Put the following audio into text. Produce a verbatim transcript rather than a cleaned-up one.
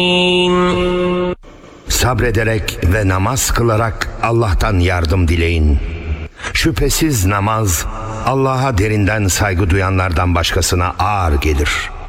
Sabrederek ve namaz kılarak Allah'tan yardım dileyin. Şüphesiz namaz Allah'a derinden saygı duyanlardan başkasına ağır gelir.